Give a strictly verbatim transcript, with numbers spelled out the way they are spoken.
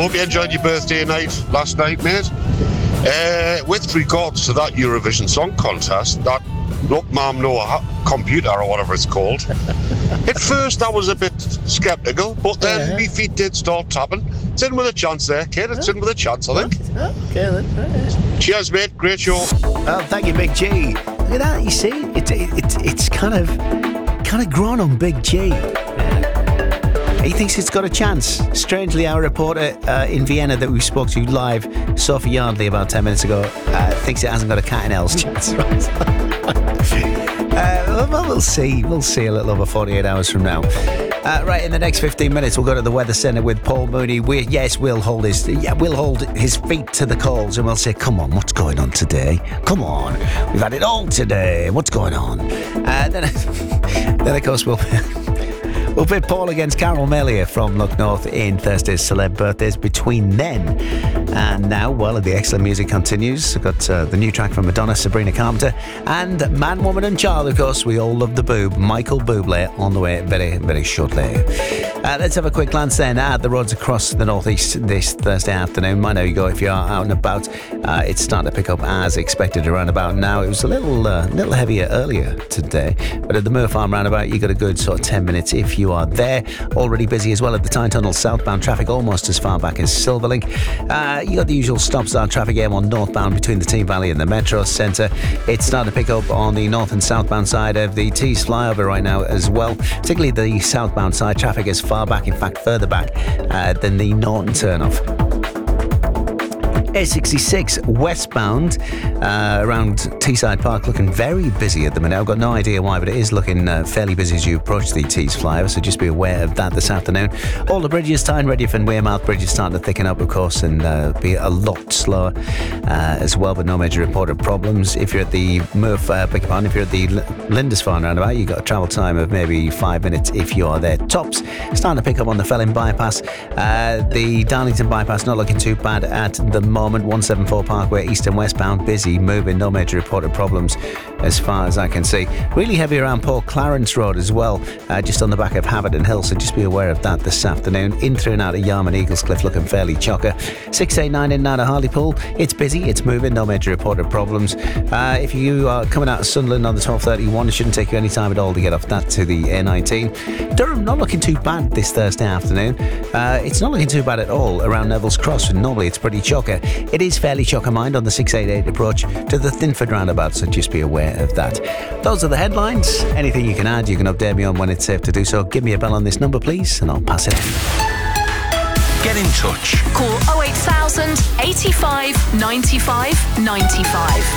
hope you enjoyed your birthday night last night, mate. Uh, with regards to that Eurovision Song Contest, that Look Mum No Computer or whatever it's called, at first I was a bit sceptical, but then Yeah. my feet did start tapping. It's in with a chance there, kid. It's in with a chance, I think. Oh, okay then. Right. Cheers, mate. Great show. Oh, thank you, Big G. Look at that. You see, it, it, it, it's kind of kind of grown on Big G. He thinks it's got a chance. Strangely, our reporter uh, in Vienna that we spoke to live, Sophie Yardley, about ten minutes ago, uh, thinks it hasn't got a cat and else chance. Right? uh, well, we'll see. We'll see a little over forty-eight hours from now. Uh, right, in the next fifteen minutes, we'll go to the Weather Centre with Paul Mooney. We, yes, we'll hold his yeah, we'll hold his feet to the calls and we'll say, come on, what's going on today? Come on, we've had it all today. What's going on? Uh, then, then, of course, we'll... We'll pit Paul against Carol Mellier from Look North in Thursday's Celeb Birthdays. Between then and now, well, the excellent music continues. I've got uh, the new track from Madonna, Sabrina Carpenter, and Man, Woman and Child, of course. We all love the boob. Michael Bublé on the way very, very shortly. Uh, let's have a quick glance then at the roads across the northeast this Thursday afternoon. Mind how you go if you are out and about. Uh, it's starting to pick up as expected around about now. It was a little, uh, little heavier earlier today, but at the Moor Farm roundabout, you got a good sort of ten minutes if you You are there. Already busy as well at the Tyne Tunnel southbound traffic, almost as far back as Silverlink. Uh, you got the usual stop-start traffic M one northbound between the Team Valley and the Metro Centre. It's starting to pick up on the north and southbound side of the Tees flyover right now as well. Particularly the southbound side traffic is far back, in fact further back uh, than the Norton turn-off. A sixty-six westbound uh, around Teesside Park looking very busy at the minute. I've got no idea why, but it is looking uh, fairly busy as you approach the Tees flyover, so just be aware of that this afternoon. All the bridges, Tyne, Redifern and Wearmouth Bridge is starting to thicken up, of course, and uh, be a lot slower uh, as well, but no major reported problems. If you're at the Murph, uh, beg your pardon, if you're at the L- Lindisfarne roundabout, you've got a travel time of maybe five minutes if you are there. Tops starting to pick up on the Felling bypass. Uh, the Darlington bypass not looking too bad at the moment. one seventy-four Parkway, east and westbound, busy, moving, no major reported problems as far as I can see. Really heavy around Port Clarence Road as well, uh, just on the back of Haverton Hill, so just be aware of that this afternoon. In through and out of Yarmouth Eaglescliff looking fairly chocker. six eighty-nine in and out of Hartlepool, it's busy, it's moving, no major reported problems. Uh, if you are coming out of Sunderland on the twelve thirty-one, it shouldn't take you any time at all to get off that to the A nineteen. Durham not looking too bad this Thursday afternoon. Uh, it's not looking too bad at all around Neville's Cross, and normally it's pretty chocker. It is fairly chocker mind on the six eighty-eight approach to the Thinford roundabout, so just be aware of that. Those are the headlines. Anything you can add, you can update me on when it's safe to do so. Give me a bell on this number, please, and I'll pass it on. Get in touch. Call oh eight thousand, eighty-five, ninety-five, ninety-five.